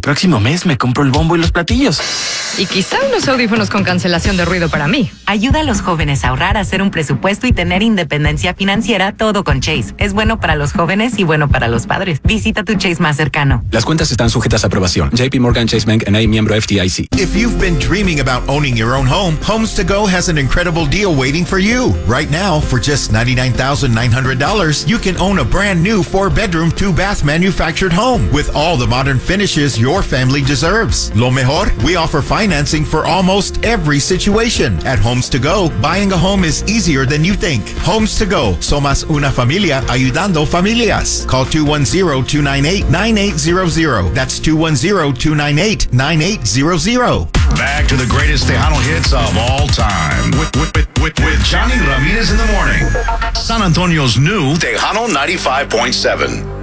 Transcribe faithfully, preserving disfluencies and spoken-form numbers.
próximo mes me compro el bombo y los platillos. Y quizá unos audífonos con cancelación de ruido para mí. Ayuda a los jóvenes a ahorrar, a hacer un presupuesto y tener independencia financiera, todo con Chase. Es bueno para los jóvenes y bueno para los padres. Visita tu Chase más cercano. Las cuentas están sujetas a aprobación. J P Morgan Chase Bank N A, miembro F D I C. If you've been dreaming about owning your own home, Homes to Go has an incredible deal waiting for you. Right now, for just ninety-nine thousand nine hundred dollars, you can own a brand new four-bedroom, two-bath manufactured home with all the modern finishes your family deserves. Lo mejor, we offer financing for almost every situation. At Homes to Go, buying a home is easier than you think. Homes to Go, somos una familia ayudando familias. Call two one zero, two nine eight, nine eight zero zero. That's two one zero, two nine eight, nine eight zero zero. Back to the greatest Tejano hits of all time with, with, with, with, with Johnny Ramirez in the morning. San Antonio's new Tejano ninety-five point seven.